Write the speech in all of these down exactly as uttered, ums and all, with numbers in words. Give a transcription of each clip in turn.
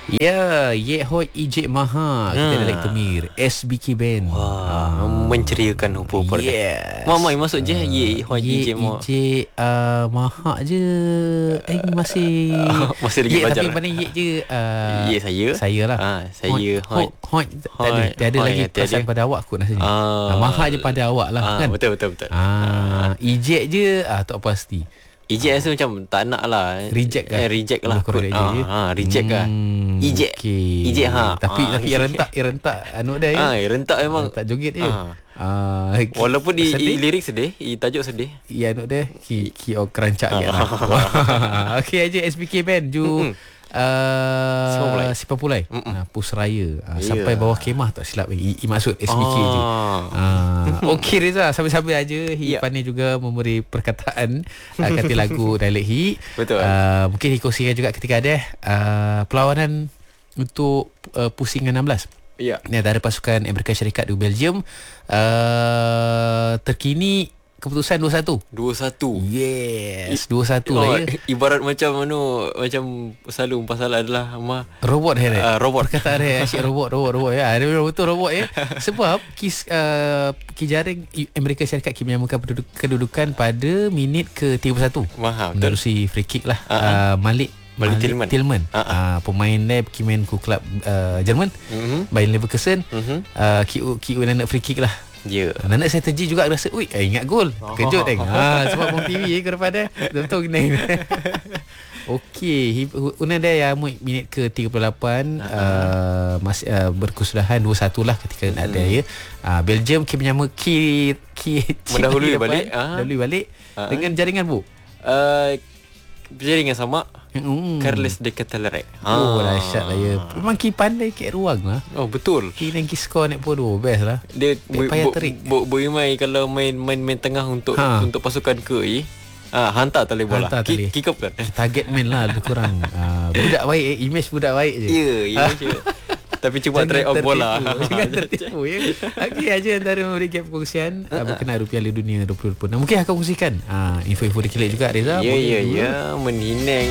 Ya, Ye Hoi Ijek Maha. Kita ada Lektor Mir S B K Band. Wah, uh, menceriakan rupa-rupa. Yes. Mama masuk je Ye Hoi Ijek Maha. Ijek uh, Maha je. Eh masih masih lagi Ye, belajar. tapi mana Ye je uh, Ye saya. Saya lah. Ah, saya Hoi. Hoi. Tak ada, tak ada lagi perasaan pada awak kot rasanya. Ah. Maha je pada awak lah Ah, kan. betul betul betul. Ah, Ijek je ah tak pasti. Ejek rasa macam tak nak lah. Reject kan? Eh, reject lah. Lebih kurang reject je. Ah, ah, reject kan. Hmm, Ejek. okay. Ejek ha. Tapi Ah, tapi yang rentak, yang rentak anu dah ya. Ah, rentak memang. Tak joget je. Ah. Ah, Walaupun di, sedih. i, lirik sedih, i, tajuk sedih. Ya anu dia ki ki oh kerancak kan. Okey aja S B K Band ju Uh, Sipapulai uh, Pusraya uh, yeah. Sampai bawah kemah tak silap I, I maksud S B K ah. je uh, Okey Reza, sambil-sambil aja Hi yeah. pandai juga memberi perkataan uh, kata lagu dialek Hi. Betul. uh, Mungkin dikongsikan juga ketika ada uh, perlawanan untuk uh, pusingan enam belas. Ya. Ini antara pasukan Amerika Syarikat di Belgium. uh, Terkini keputusan dua satu. dua satu. Yes, dua satu oh, lah ya. Ibarat macam anu, macam selalu pasal adalah mah robot he. Uh, robot. Perkataan dia asyik robot, robot, robot ya. Dia betul robot ya. Sebab kis uh, Kijaring Amerika Syarikat kini menyamakan kedudukan pada minit ke tiga puluh satu. Faham. Menerusi free kick lah. Uh-huh. Uh, Malik Malik Tillman, Tillman. uh-huh. uh, pemain Leb Kimenku Club uh, Jerman. Uh-huh. Bayer Leverkusen. Uh-huh. uh, K U K U nak free kick lah. Ya. Yeah. Anak strategi juga rasa, ui, eh, ingat gol. Kejut eh. Ha, sebab Bong T V ke depan dia. Betul kena. Okey, Una dia yang minit ke tiga puluh lapan uh-huh. uh, masih uh, berkesudahan dua satu lah ketika hmm. ada ya. Uh, Belgium ki menyama ki ki mendahului balik, mendahului uh-huh. balik uh-huh. dengan jaringan bu. Uh, jaringan sama. Hmm. Carles de Catalerec. Oh, dahsyat lah ya. Memang ki pandai kek ruang lah. Oh, betul. Ki dan ki skor naik podo best lah. Dia payah terik. Boleh main kalau main main main tengah untuk ha. untuk pasukan ke eh. Ah, hantar tali bola. Kick, kick up kan. Target man lah lebih kurang. uh, budak baik eh. Image budak baik je. Ya, yeah, image je. Tapi cuba try out bola. Jangan tertipu ya. Okey aja antara memberi gap perkongsian uh, berkenaan Piala Dunia dua ribu dua puluh enam. Mungkin akan kongsikan uh, info-info dikilek juga Reza. Ya ya ya, menineng.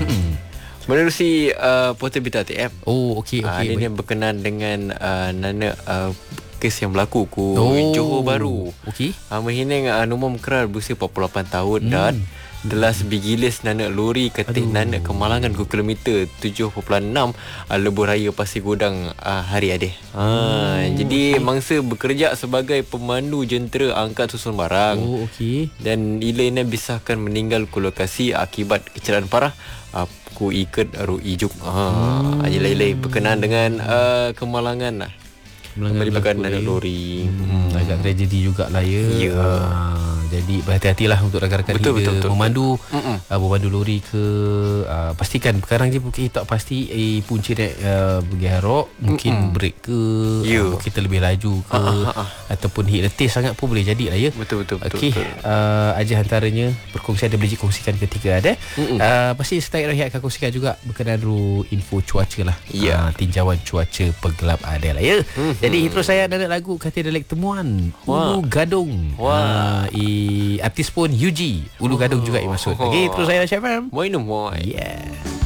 Menerusi uh, Portal Berita T M. Oh okey okey. Uh, ini berkenaan dengan uh, nana uh, kes yang berlaku ku oh. Johor Bahru. Okey. Uh, Mehineng uh, Numam Keral berusia empat puluh lapan tahun hmm. dan telah sebigilis nanak lori ketih nanak kemalangan ku kilometer tujuh perpuluhan enam uh, Lebuh Raya Pasir Gudang uh, hari adeh. Uh, hmm. Jadi mangsa bekerja sebagai pemandu jentera angkat susun barang. Oh okey. Dan Ilaina bisahkan meninggal ke lokasi akibat kecelakaan parah. Uh, ku ikat aru ijuk. Ha, hmm. Aje berkenaan dengan uh, kemalangan lah. Melibatkan nanak lori. Hmm. Hmm. Agak tragedi jugalah ya. Ya. Uh, jadi berhati-hatilah untuk rakan-rakan betul, kita betul, betul, memandu uh, memandu lori ke uh, pastikan sekarang je mungkin tak pasti eh, punca dia uh, bergerok mungkin Mm-mm. break ke yeah. uh, kita lebih laju ke uh, uh, uh. ataupun hit letih sangat pun boleh jadi lah ya. Betul betul betul. Okey, uh, aja antaranya perkongsian ada boleh kongsikan ketika ada. Uh, pasti Ustaz Rahim akan kongsikan juga berkenaan info cuaca lah. Yeah. Uh, tinjauan cuaca pergelap ada lah ya. Mm-hmm. Jadi intro saya ada lagu kata dialek temuan Ulu Gadung. Wah. Uh, artis pun U G Ulu Gadung juga yang maksud. Okey, terus saya Syah Faham. Moi no moi. Yeah.